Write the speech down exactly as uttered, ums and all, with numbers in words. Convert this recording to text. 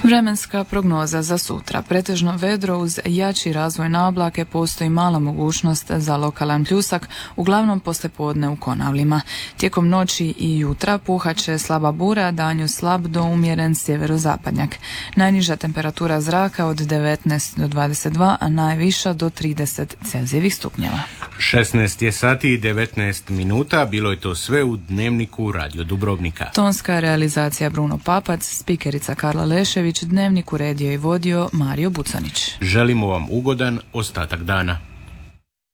Vremenska prognoza za sutra. Pretežno vedro uz jači razvoj na oblake, postoji mala mogućnost za lokalan pljusak, uglavnom poslijepodne u Konavlima. Tijekom noći i jutra puhat će slaba bura, danju slab do umjeren sjeverozapadnjak. Najniža temperatura zraka od devetnaest do dvadeset dva, a najviša do trideset Celzijevih stupnjeva. šesnaest je sati i devetnaest minuta, bilo je to sve u Dnevniku Radio Dubrovnika. Tonska realizacija Bruno Papac, spikerica Karla Lešević, Dnevnik uredio i vodio Mario Bucanić. Želimo vam ugodan ostatak dana.